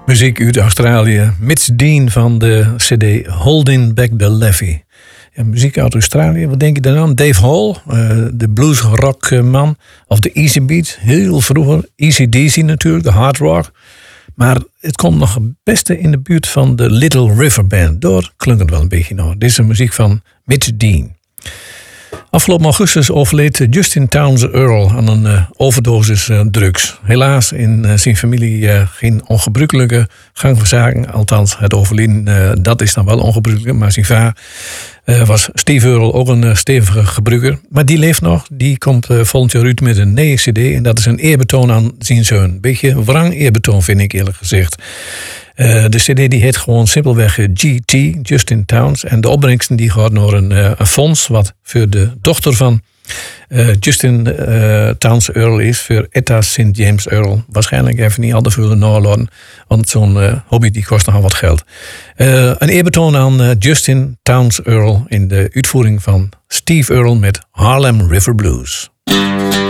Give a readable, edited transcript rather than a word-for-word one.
Muziek uit Australië. Mitch Dean van de CD Holding Back the Levee. Ja, muziek uit Australië, wat denk je dan aan? Dave Hall, de bluesrockman. Of de Easy Beat, heel vroeger. AC/DC natuurlijk, de hard rock. Maar het komt nog het beste in de buurt van de Little River Band. Door klinkt het wel een beetje nog. Dit is de muziek van Mitch Dean. Afgelopen augustus overleed Justin Townes Earl aan een overdosis drugs. Helaas in zijn familie geen ongebruikelijke gang van zaken. Althans, het overlijden, dat is dan wel ongebruikelijk. Maar zijn vader was Steve Earle, ook een stevige gebruiker. Maar die leeft nog. Die komt volgend jaar uit met een nieuwe cd. En dat is een eerbetoon aan zijn zoon. Beetje wrang eerbetoon, vind ik eerlijk gezegd. De cd die heet gewoon simpelweg GT, Justin Townes. En de opbrengsten die gaat naar een fonds wat voor de dochter van Justin Townes Earl is. Voor Etta St. James Earl. Waarschijnlijk even niet al te veel nalaten. Want zo'n hobby die kost nogal wat geld. Een eerbetoon aan Justin Townes Earl in de uitvoering van Steve Earle met Harlem River Blues.